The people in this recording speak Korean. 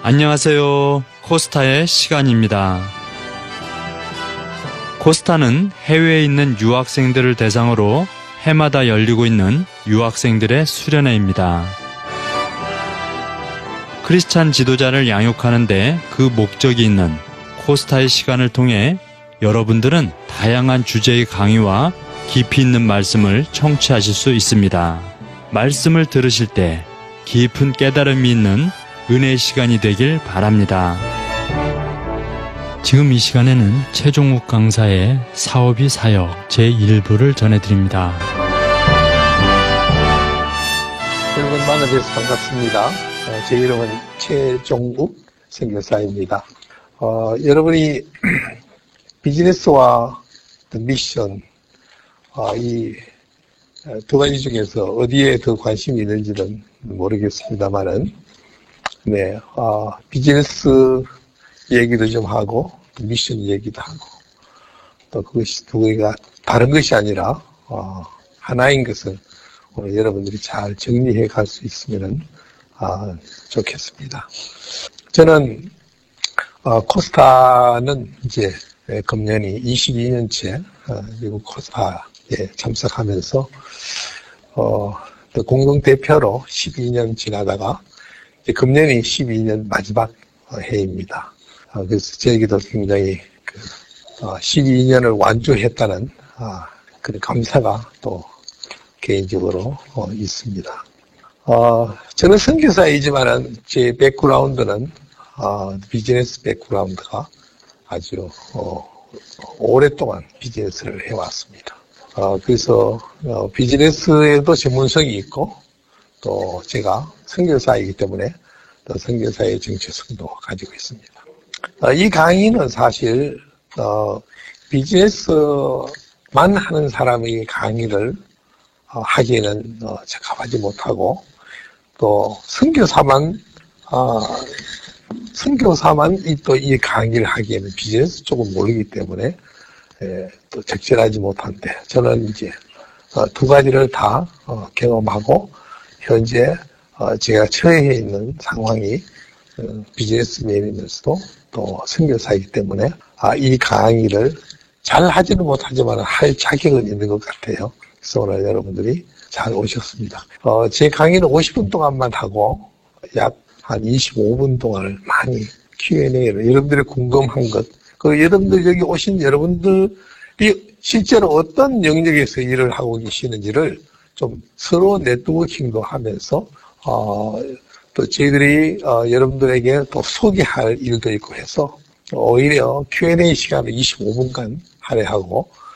안녕하세요. 코스타의 시간입니다. 코스타는 해외에 있는 유학생들을 대상으로 해마다 열리고 있는 유학생들의 수련회입니다. 크리스찬 지도자를 양육하는데 그 목적이 있는 코스타의 시간을 통해 여러분들은 다양한 주제의 강의와 깊이 있는 말씀을 청취하실 수 있습니다. 말씀을 들으실 때 깊은 깨달음이 있는 은혜의 시간이 되길 바랍니다. 지금 이 시간에는 최종욱 강사의 사업이 사역 제1부를 전해드립니다. 여러분 만나뵈서 반갑습니다. 제 이름은 최종욱 선교사입니다. 여러분이 비즈니스와 미션 이 두 가지 중에서 어디에 더 관심이 있는지는 모르겠습니다만은 비즈니스 얘기도 좀 하고 미션 얘기도 하고 또 그것이 두 개가 다른 것이 아니라 하나인 것을 오늘 여러분들이 잘 정리해 갈 수 있으면 좋겠습니다. 저는 코스타는 이제 금년이 22년째 미국 코스타에 참석하면서 또 공동대표로 12년 지나다가 이제 금년이 12년 마지막 해입니다. 그래서 저에게도 굉장히 12년을 완주했다는 그런 감사가 또 개인적으로 있습니다. 저는 선교사이지만은 제 백그라운드는 비즈니스 백그라운드가 아주 오랫동안 비즈니스를 해왔습니다. 그래서 비즈니스에도 전문성이 있고 또 제가 선교사이기 때문에 또 선교사의 정체성도 가지고 있습니다. 이 강의는 사실 비즈니스만 하는 사람의 강의를 하기에는 적합하지 못하고 또 선교사만 또 이 강의를 하기에는 비즈니스 쪽은 모르기 때문에 또 적절하지 못한데 저는 이제 두 가지를 다 경험하고 현재 제가 처해 있는 상황이 비즈니스맨이면서도 또 선교사이기 때문에 이 강의를 잘 하지는 못하지만 할 자격은 있는 것 같아요. 그래서 오늘 여러분들이 잘 오셨습니다. 제 강의는 50분 동안만 하고 약 한 25분 동안을 많이 Q&A를 여러분들이 궁금한 것, 여러분들 여기 오신 여러분들이 실제로 어떤 영역에서 일을 하고 계시는지를 좀 서로 네트워킹도 하면서 또 저희들이 여러분들에게 또 소개할 일도 있고 해서 오히려 Q&A 시간을 25분간 할애하고